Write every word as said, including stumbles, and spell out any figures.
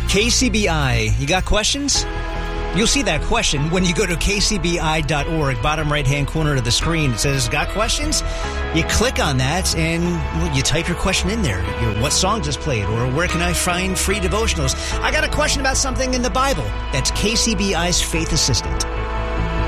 K C B I, you got questions? You'll see that question when you go to K C B I dot org, bottom right-hand corner of the screen. It says, got questions? You click on that and well, you type your question in there. You know, what song just played, or where can I find free devotionals? I got a question about something in the Bible. That's K C B I's Faith Assistant.